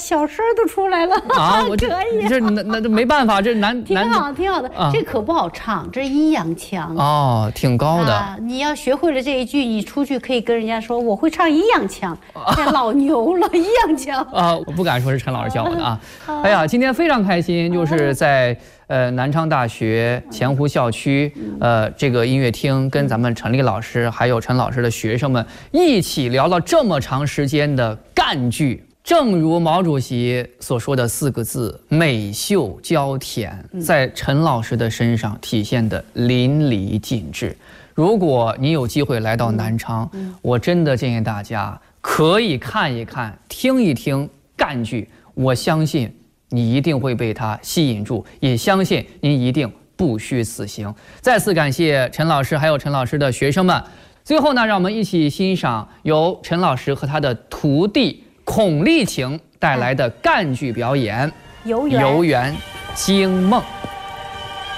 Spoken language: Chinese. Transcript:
小声都出来了啊！ 可以， 这那没办法，这挺好的。这可不好唱，这是阴阳腔哦，挺高的。 你要学会了这一句，你出去可以跟人家说我会唱阴阳腔，这老牛了，阴阳腔啊！我不敢说是陈老师教我的啊。哎呀，今天非常开心，就是在南昌大学前湖校区这个音乐厅，跟咱们陈丽老师还有陈老师的学生们一起聊了这么长时间的赣剧。正如毛主席所说的4个字“美秀娇甜”，在陈老师的身上体现得淋漓尽致。如果你有机会来到南昌，我真的建议大家可以看一看、听一听赣剧，我相信你一定会被它吸引住，也相信您一定不虚此行。再次感谢陈老师还有陈老师的学生们。最后呢，让我们一起欣赏由陈老师和他的徒弟孔丽晴带来的赣剧表演《游园惊梦》。